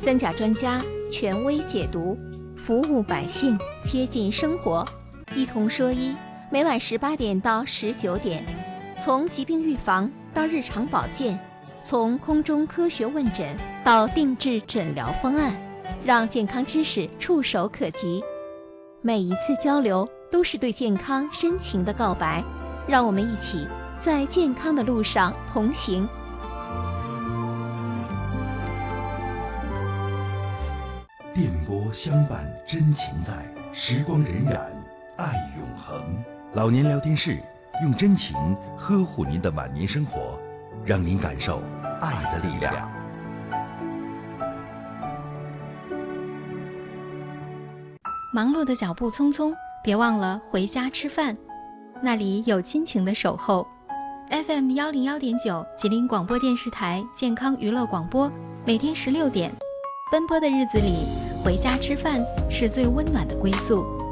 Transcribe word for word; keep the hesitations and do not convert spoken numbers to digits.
三甲专家权威解读，服务百姓，贴近生活，一同说医。每晚十八点到十九点，从疾病预防到日常保健，从空中科学问诊到定制诊疗方案，让健康知识触手可及。每一次交流都是对健康深情的告白，让我们一起在健康的路上同行。 电波相伴真情在，时光荏苒，爱永恒。老年聊天室用真情呵护您的晚年生活，让您感受爱的力量。 忙碌的脚步匆匆，别忘了回家吃饭，那里有亲情的守候。F M 幺零幺点九吉林广播电视台健康娱乐广播，每天十六点，奔波的日子里，回家吃饭是最温暖的归宿。